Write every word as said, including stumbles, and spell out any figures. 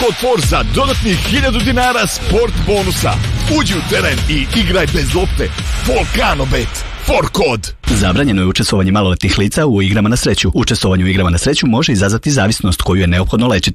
Kod Forza dodatnih hiljadu dinara sport bonusa. Uđi u teren i igraj bez lopte. Volcano Bet. For kod. Zabranjeno je učestvovanje maloletnih lica u igrama na sreću. Učestvovanje u igrama na sreću može izazvati zavisnost koju je neophodno lečiti.